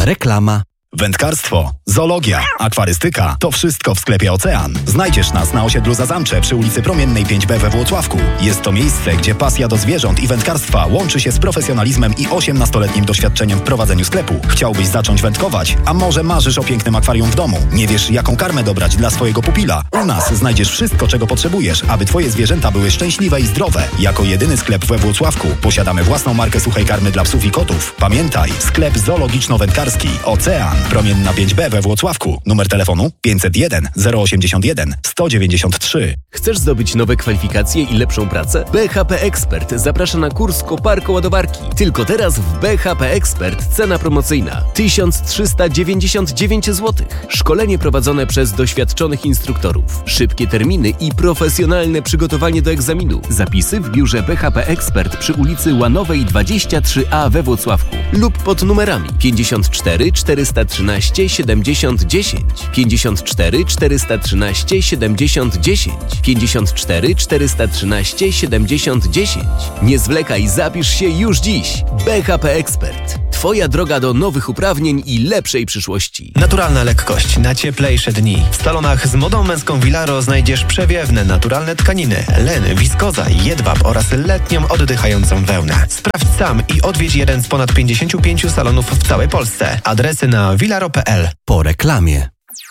Reklama. Wędkarstwo, zoologia, akwarystyka – to wszystko w sklepie Ocean. Znajdziesz nas na osiedlu Zazamcze przy ulicy Promiennej 5B we Włocławku. Jest to miejsce, gdzie pasja do zwierząt i wędkarstwa łączy się z profesjonalizmem i 18-letnim doświadczeniem w prowadzeniu sklepu. Chciałbyś zacząć wędkować? A może marzysz o pięknym akwarium w domu? Nie wiesz, jaką karmę dobrać dla swojego pupila? U nas znajdziesz wszystko, czego potrzebujesz, aby twoje zwierzęta były szczęśliwe i zdrowe. Jako jedyny sklep we Włocławku posiadamy własną markę suchej karmy dla psów i kotów. Pamiętaj, sklep zoologiczno-wędkarski Ocean. Promienna 5B we Włocławku. Numer telefonu 501 081 193. Chcesz zdobyć nowe kwalifikacje i lepszą pracę? BHP Expert zaprasza na kurs koparko-ładowarki. Tylko teraz w BHP Expert cena promocyjna 1399 zł. Szkolenie prowadzone przez doświadczonych instruktorów. Szybkie terminy i profesjonalne przygotowanie do egzaminu. Zapisy w biurze BHP Expert przy ulicy Łanowej 23A we Włocławku lub pod numerami 54 413 70 10, 54 413 70 10, 54 413 70 10. Nie zwlekaj, zapisz się już dziś. BHP Expert. Twoja droga do nowych uprawnień i lepszej przyszłości. Naturalna lekkość na cieplejsze dni. W salonach z modą męską Villaro znajdziesz przewiewne, naturalne tkaniny, len, wiskoza, jedwab oraz letnią oddychającą wełnę. Sprawdź sam i odwiedź jeden z ponad 55 salonów w całej Polsce. Adresy na villaro.pl. Po reklamie.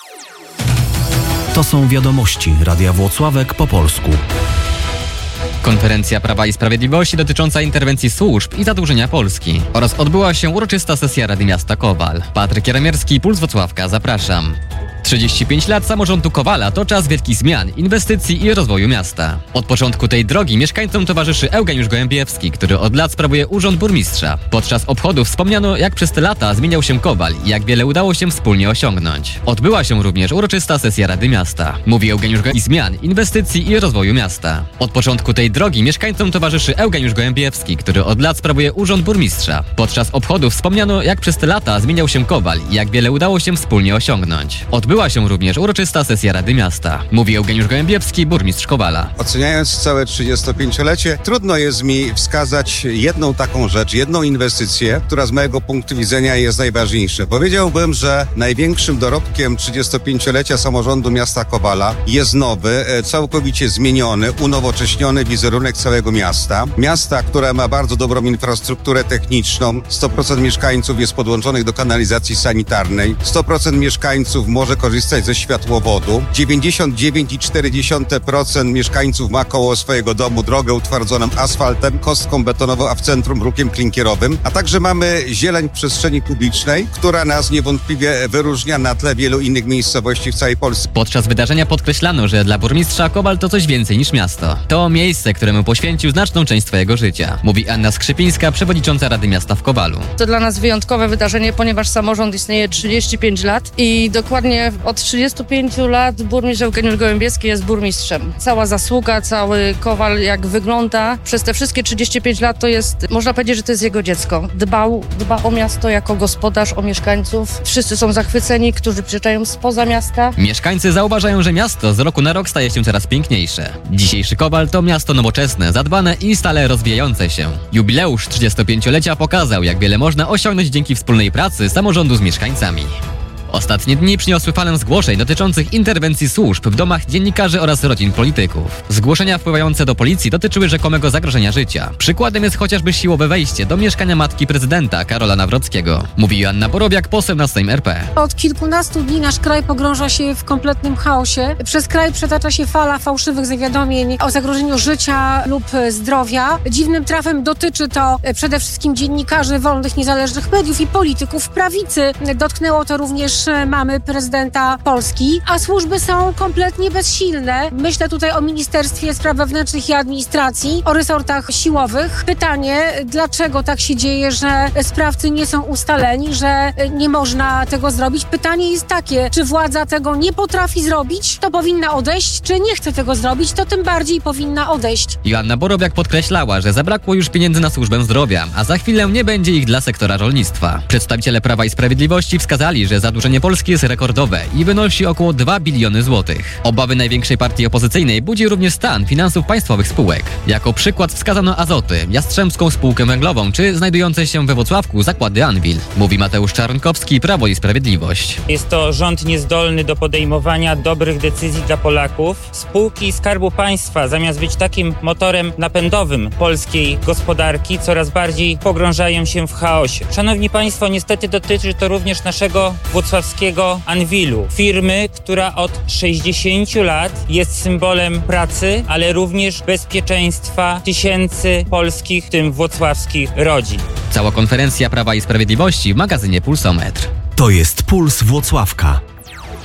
To są wiadomości Radia Włocławek po polsku. Konferencja Prawa i Sprawiedliwości dotycząca interwencji służb i zadłużenia Polski oraz odbyła się uroczysta sesja Rady Miasta Kowal. Patryk Jaromierski, Puls Włocławka, zapraszam. 35 lat samorządu Kowala to czas wielkich zmian, inwestycji i rozwoju miasta. Od początku tej drogi mieszkańcom towarzyszy Eugeniusz Gołębiewski, który od lat sprawuje urząd burmistrza. Podczas obchodów wspomniano, jak przez te lata zmieniał się Kowal i jak wiele udało się wspólnie osiągnąć. Odbyła się również uroczysta sesja Rady Miasta. Mówi Eugeniusz Gołębiewski, zmian, inwestycji i rozwoju miasta. Od początku tej drogi mieszkańcom towarzyszy Eugeniusz Gołębiewski, który od lat sprawuje urząd burmistrza. Podczas obchodów wspomniano, jak przez te lata zmieniał się Kowal i jak wiele udało się wspólnie osiągnąć. Odbyła się również uroczysta sesja Rady Miasta. Mówi Eugeniusz Gołębiewski, burmistrz Kowala. Oceniając całe 35-lecie, trudno jest mi wskazać jedną taką rzecz, jedną inwestycję, która z mojego punktu widzenia jest najważniejsza. Powiedziałbym, że największym dorobkiem 35-lecia samorządu miasta Kowala jest nowy, całkowicie zmieniony, unowocześniony wizerunek całego miasta. Miasta, które ma bardzo dobrą infrastrukturę techniczną, 100% mieszkańców jest podłączonych do kanalizacji sanitarnej, 100% mieszkańców może korzystać ze światłowodu, 99,4% mieszkańców ma koło swojego domu drogę utwardzoną asfaltem, kostką betonową, a w centrum brukiem klinkierowym, a także mamy zieleń w przestrzeni publicznej, która nas niewątpliwie wyróżnia na tle wielu innych miejscowości w całej Polsce. Podczas wydarzenia podkreślano, że dla burmistrza Kowal to coś więcej niż miasto. To miejsce, któremu poświęcił znaczną część swojego życia. Mówi Anna Skrzypińska, przewodnicząca Rady Miasta w Kowalu. To dla nas wyjątkowe wydarzenie, ponieważ samorząd istnieje 35 lat i dokładnie od 35 lat burmistrz Eugeniusz Gołębiewski jest burmistrzem. Cała zasługa, cały Kowal jak wygląda przez te wszystkie 35 lat to jest, można powiedzieć, że to jest jego dziecko. Dba o miasto jako gospodarz, o mieszkańców. Wszyscy są zachwyceni, którzy przyjeżdżają spoza miasta. Mieszkańcy zauważają, że miasto z roku na rok staje się coraz piękniejsze. Dzisiejszy Kowal to miasto nowoczesne, zadbane i stale rozwijające się. Jubileusz 35-lecia pokazał, jak wiele można osiągnąć dzięki wspólnej pracy samorządu z mieszkańcami. Ostatnie dni przyniosły falę zgłoszeń dotyczących interwencji służb w domach dziennikarzy oraz rodzin polityków. Zgłoszenia wpływające do policji dotyczyły rzekomego zagrożenia życia. Przykładem jest chociażby siłowe wejście do mieszkania matki prezydenta Karola Nawrockiego. Mówi Joanna Borowiak, poseł na Sejm RP. Od kilkunastu dni nasz kraj pogrąża się w kompletnym chaosie. Przez kraj przetacza się fala fałszywych zawiadomień o zagrożeniu życia lub zdrowia. Dziwnym trafem dotyczy to przede wszystkim dziennikarzy, wolnych, niezależnych mediów i polityków prawicy. Dotknęło to również mamy prezydenta Polski, a służby są kompletnie bezsilne. Myślę tutaj o Ministerstwie Spraw Wewnętrznych i Administracji, o resortach siłowych. Pytanie, dlaczego tak się dzieje, że sprawcy nie są ustaleni, że nie można tego zrobić? Pytanie jest takie, czy władza tego nie potrafi zrobić, to powinna odejść, czy nie chce tego zrobić, to tym bardziej powinna odejść. Joanna Borowiak podkreślała, że zabrakło już pieniędzy na służbę zdrowia, a za chwilę nie będzie ich dla sektora rolnictwa. Przedstawiciele Prawa i Sprawiedliwości wskazali, że zadłużenie zadłużenie Polski jest rekordowe i wynosi około 2 biliony złotych. Obawy największej partii opozycyjnej budzi również stan finansów państwowych spółek. Jako przykład wskazano Azoty, Jastrzębską Spółkę Węglową czy znajdujące się we Włocławku zakłady Anwil. Mówi Mateusz Czarnkowski, Prawo i Sprawiedliwość. Jest to rząd niezdolny do podejmowania dobrych decyzji dla Polaków. Spółki Skarbu Państwa, zamiast być takim motorem napędowym polskiej gospodarki, coraz bardziej pogrążają się w chaosie. Szanowni Państwo, niestety dotyczy to również naszego włocławskiego Anwilu. Firmy, która od 60 lat jest symbolem pracy, ale również bezpieczeństwa tysięcy polskich, w tym włocławskich rodzin. Cała konferencja Prawa i Sprawiedliwości w magazynie Pulsometr. To jest Puls Włocławka.